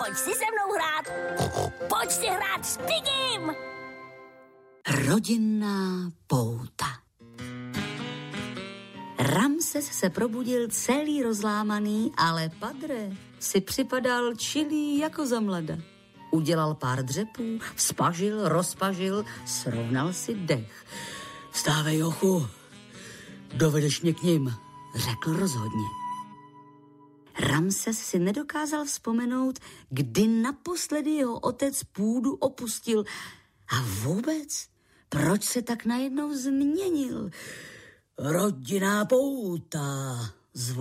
pojď si se mnou hrát. Pojď si hrát s Pigim. Rodinná pouta. Ramses se probudil celý rozlámaný, ale Padre si připadal čilý jako za mlada. Udělal pár dřepů, vzpažil, rozpažil, srovnal si dech. Vstávej, Jochu, dovedeš mě k ním, řekl rozhodně. Ramses si nedokázal vzpomenout, kdy naposledy jeho otec půdu opustil a vůbec, proč se tak najednou změnil. Rodinná pouta, zvolil